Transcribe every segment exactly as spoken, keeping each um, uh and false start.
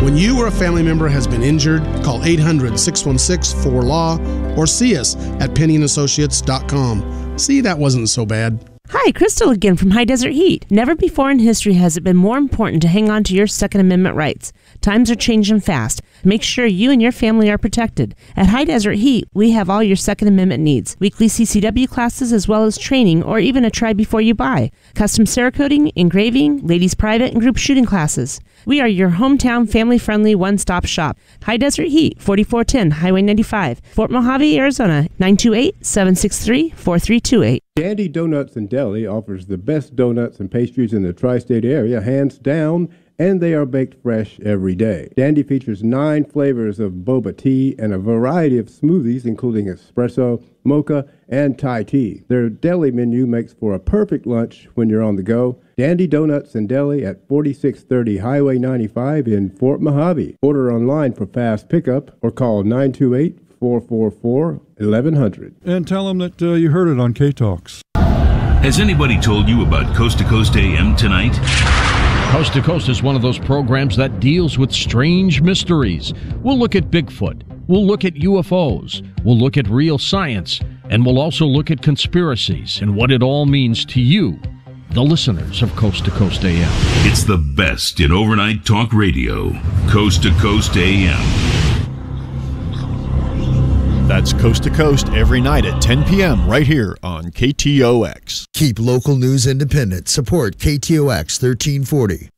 When you or a family member has been injured, call eight hundred, six one six, four L A W or see us at penny and associates dot com. See, that wasn't so bad. Hi, Crystal again from High Desert Heat. Never before in history has it been more important to hang on to your Second Amendment rights. Times are changing fast. Make sure you and your family are protected. At High Desert Heat, we have all your Second Amendment needs. Weekly C C W classes as well as training or even a try before you buy. Custom Cerakoting, engraving, ladies private and group shooting classes. We are your hometown family-friendly one-stop shop. High Desert Heat, forty-four ten Highway ninety-five, Fort Mojave, Arizona, nine two eight, seven six three, four three two eight. Dandy Donuts and Deli offers the best donuts and pastries in the tri-state area, hands down, and they are baked fresh every day. Dandy features nine flavors of boba tea and a variety of smoothies, including espresso, mocha, and Thai tea. Their deli menu makes for a perfect lunch when you're on the go. Dandy Donuts and Deli at forty-six thirty Highway ninety-five in Fort Mojave. Order online for fast pickup or call nine two eight, four four four, eleven hundred. And tell them that uh, you heard it on K-Talks. Has anybody told you about Coast to Coast A M tonight? Coast to Coast is one of those programs that deals with strange mysteries. We'll look at Bigfoot. We'll look at U F Os. We'll look at real science. And we'll also look at conspiracies and what it all means to you, the listeners of Coast to Coast A M. It's the best in overnight talk radio. Coast to Coast A M. That's Coast to Coast every night at ten p.m. right here on K T O X. Keep local news independent. Support K T O X thirteen forty.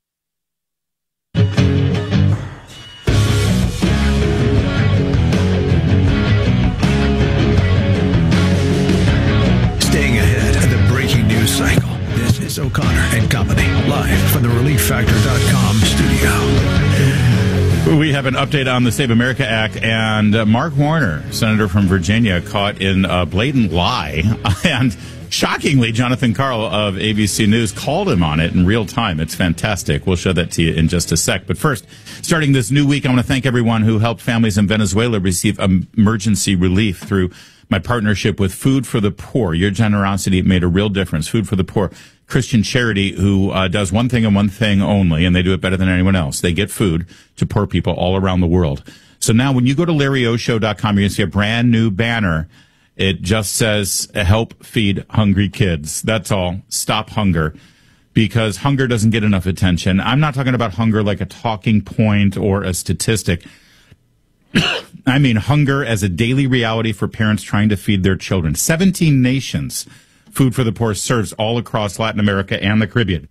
Staying ahead of the breaking news cycle. This is O'Connor and Company, live from the relief factor dot com studio. We have an update on the Save America Act, and uh, Mark Warner, senator from Virginia, caught in a blatant lie. And shockingly, Jonathan Karl of A B C News called him on it in real time. It's fantastic. We'll show that to you in just a sec. But first, starting this new week, I want to thank everyone who helped families in Venezuela receive emergency relief through my partnership with Food for the Poor. Your generosity made a real difference. Food for the Poor, Christian charity who uh, does one thing and one thing only, and they do it better than anyone else. They get food to poor people all around the world. So now when you go to Larry O Show dot com, you're going to see a brand new banner. It just says, help feed hungry kids. That's all. Stop hunger. Because hunger doesn't get enough attention. I'm not talking about hunger like a talking point or a statistic. I mean hunger as a daily reality for parents trying to feed their children. seventeen nations Food for the Poor serves all across Latin America and the Caribbean.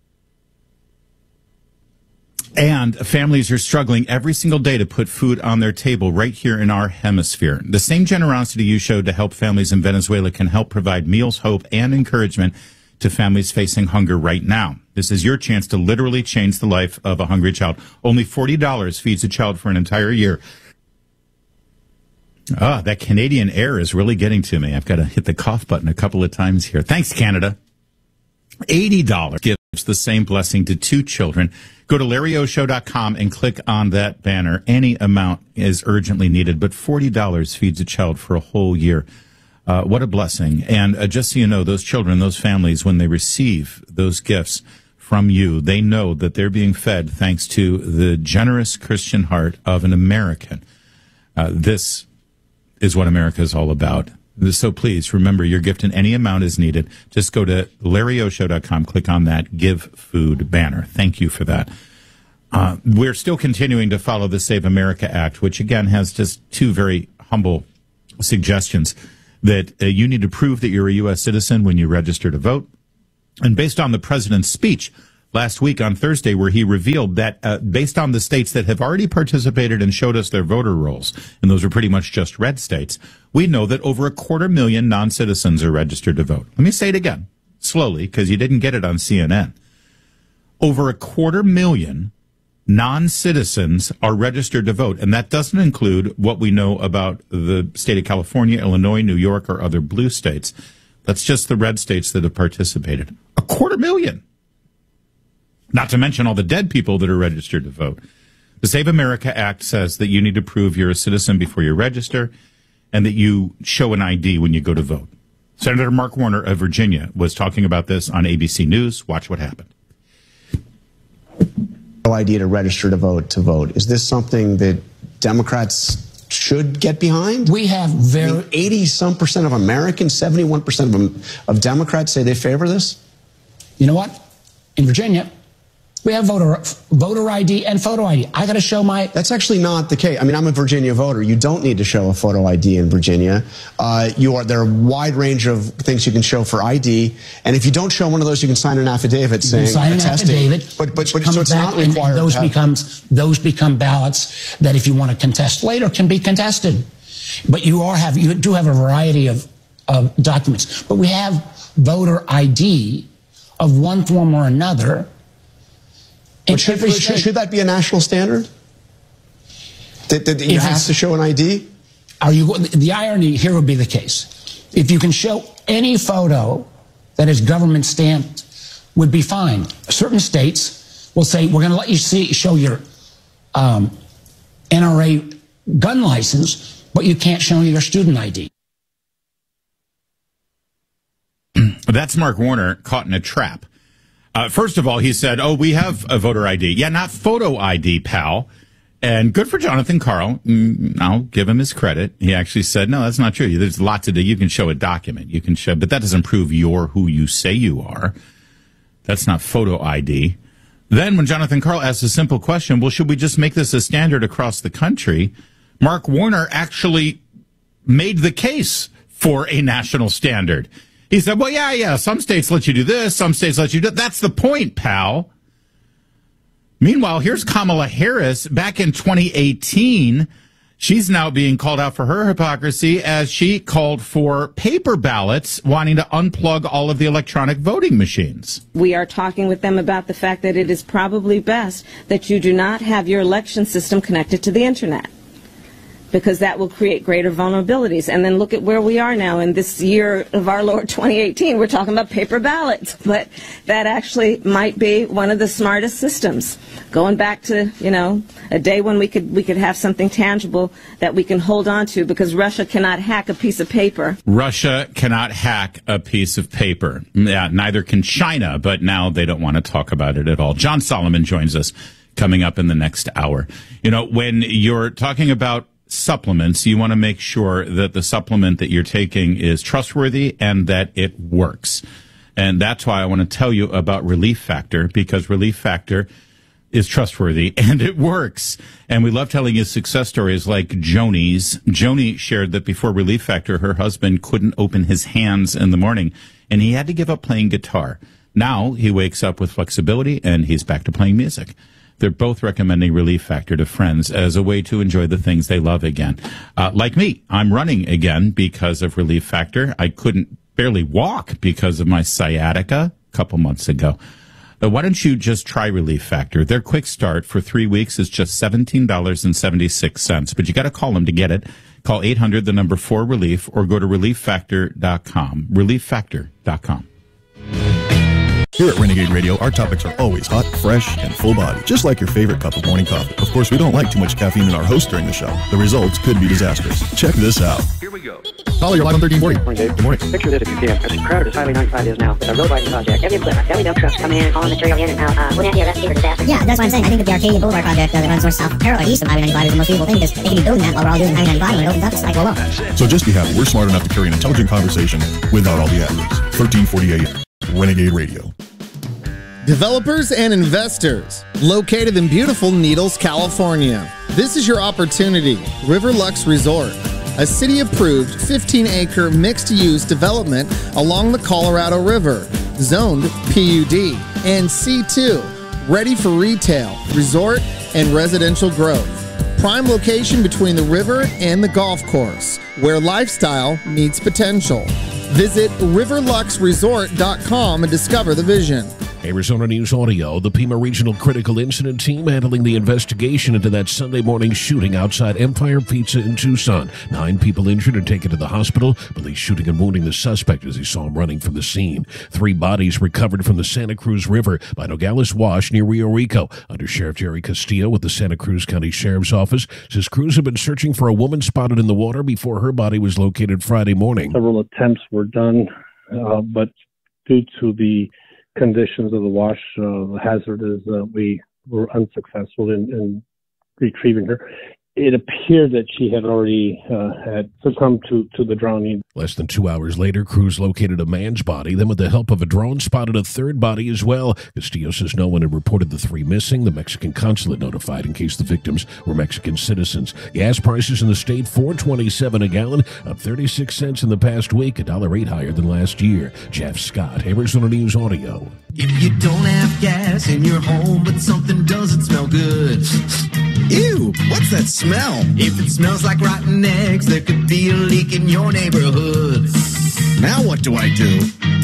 And families are struggling every single day to put food on their table right here in our hemisphere. The same generosity you showed to help families in Venezuela can help provide meals, hope, and encouragement to families facing hunger right now. This is your chance to literally change the life of a hungry child. Only forty dollars feeds a child for an entire year. Ah, that Canadian air is really getting to me. I've got to hit the cough button a couple of times here. Thanks, Canada. eighty dollars gives the same blessing to two children. Go to Larry O Show dot com and click on that banner. Any amount is urgently needed, but forty dollars feeds a child for a whole year. Uh, what a blessing. And uh, just so you know, those children, those families, when they receive those gifts from you, they know that they're being fed thanks to the generous Christian heart of an American. Uh, this is what America is all about. So please remember, your gift in any amount is needed. Just go to Larry O Show dot com, click on that Give Food banner. Thank you for that. Uh, we're still continuing to follow the Save America Act, which again has just two very humble suggestions that uh, you need to prove that you're a U S citizen when you register to vote. And based on the president's speech last week on Thursday, where he revealed that uh, based on the states that have already participated and showed us their voter rolls, and those are pretty much just red states, we know that over a quarter million non-citizens are registered to vote. Let me say it again, slowly, because you didn't get it on C N N. Over a quarter million non-citizens are registered to vote, and that doesn't include what we know about the state of California, Illinois, New York, or other blue states. That's just the red states that have participated. A quarter million. Not to mention all the dead people that are registered to vote. The Save America Act says that you need to prove you're a citizen before you register and that you show an I D when you go to vote. Senator Mark Warner of Virginia was talking about this on A B C News. Watch what happened. I D to register to vote to vote. Is this something that Democrats should get behind? We have very... I mean, eighty some percent of Americans, seventy-one percent of, them, of Democrats say they favor this? You know what? In Virginia, we have voter voter I D and photo I D. I got to show my... That's actually not the case. I mean, I'm a Virginia voter. You don't need to show a photo I D in Virginia. Uh, you are, there are a wide range of things you can show for I D. And if you don't show one of those, you can sign an affidavit you saying... sign an attesting. affidavit. But, but, but so it's not required. Those, have... becomes, those become ballots that if you want to contest later can be contested. But you, are have, you do have a variety of, of documents. But we have voter I D of one form or another. But should, should, should that be a national standard? That, that you have to show an I D? Are you, the irony here would be the case. If you can show any photo that is government stamped, would be fine. Certain states will say, we're going to let you see, show your um, N R A gun license, but you can't show your student I D. That's Mark Warner caught in a trap. Uh, first of all, he said, oh, we have a voter I D. Yeah, not photo I D, pal. And good for Jonathan Karl. Mm, I'll give him his credit. He actually said, no, that's not true. There's lots to do. You can show a document. You can show, but that doesn't prove you're who you say you are. That's not photo I D. Then when Jonathan Karl asked a simple question, well, should we just make this a standard across the country? Mark Warner actually made the case for a national standard. He said, well, yeah, yeah, some states let you do this, some states let you do that. That's the point, pal. Meanwhile, here's Kamala Harris back in twenty eighteen. She's now being called out for her hypocrisy as she called for paper ballots, wanting to unplug all of the electronic voting machines. We are talking with them about the fact that it is probably best that you do not have your election system connected to the internet, because that will create greater vulnerabilities. And then look at where we are now in this year of our Lord twenty eighteen. We're talking about paper ballots, but that actually might be one of the smartest systems. Going back to, you know, a day when we could we could have something tangible that we can hold on to, because Russia cannot hack a piece of paper. Russia cannot hack a piece of paper. Yeah, neither can China, but now they don't want to talk about it at all. John Solomon joins us coming up in the next hour. You know, when you're talking about supplements, you want to make sure that the supplement that you're taking is trustworthy and that it works. And that's why I want to tell you about Relief Factor, because Relief Factor is trustworthy and it works. And we love telling you success stories like Joni's. Joni shared that before Relief Factor, her husband couldn't open his hands in the morning and he had to give up playing guitar. Now he wakes up with flexibility and he's back to playing music. They're both recommending Relief Factor to friends as a way to enjoy the things they love again. Uh, like me, I'm running again because of Relief Factor. I couldn't barely walk because of my sciatica a couple months ago. Uh, why don't you just try Relief Factor? Their quick start for three weeks is just seventeen dollars and seventy-six cents, but you got to call them to get it. Call eight hundred, the number four relief, or go to relief factor dot com. relief factor dot com. Here at Renegade Radio, our topics are always hot, fresh, and full body, just like your favorite cup of morning coffee. Of course, we don't like too much caffeine in our host during the show. The results could be disastrous. Check this out. Here we go. Caller, you're live on thirteen forty. Morning, Dave. Good morning. Picture this if you can. As crowded as Highway ninety-five is now, with a road widening project, every equipment, every dump trucks come in, hauling material in and out. Uh, wouldn't that be a recipe for disaster? Yeah, that's what I'm saying. I think that the Arcadia Boulevard project uh, that runs north, south, parallel east of Highway ninety-five is the most beautiful thing, because they can be building that while we're all doing Highway ninety-five, when it opens up, it's like, well, well. So just be happy we're smart enough to carry an intelligent conversation without all the adlibs. thirteen forty A M. Renegade Radio. Developers and investors, located in beautiful Needles, California. This is your opportunity. Riverlux Resort, a city-approved fifteen acre mixed-use development along the Colorado River, zoned P U D and C two, ready for retail, resort, and residential growth. Prime location between the river and the golf course, where lifestyle meets potential. Visit riverlux resort dot com and discover the vision. Arizona News Audio, the Pima Regional Critical Incident Team handling the investigation into that Sunday morning shooting outside Empire Pizza in Tucson. Nine people injured and taken to the hospital. Police shooting and wounding the suspect as they saw him running from the scene. Three bodies recovered from the Santa Cruz River by Nogales Wash near Rio Rico. Under Sheriff Jerry Castillo with the Santa Cruz County Sheriff's Office says crews have been searching for a woman spotted in the water before her body was located Friday morning. Several attempts were done, uh, but due to the conditions of the wash, uh, the hazard is uh, we were unsuccessful in, in retrieving her. It appeared that she had already uh, had succumbed to, to the drowning. Less than two hours later, crews located a man's body, then with the help of a drone spotted a third body as well. Castillo says no one had reported the three missing. The Mexican consulate notified in case the victims were Mexican citizens. Gas prices in the state, four twenty-seven a gallon, up thirty-six cents in the past week, a dollar eight higher than last year. Jeff Scott, Arizona News Audio. If you don't have gas in your home, but something doesn't smell good. Ew, what's that smell? If it smells like rotten eggs, there could be a leak in your neighborhood. Now what do I do?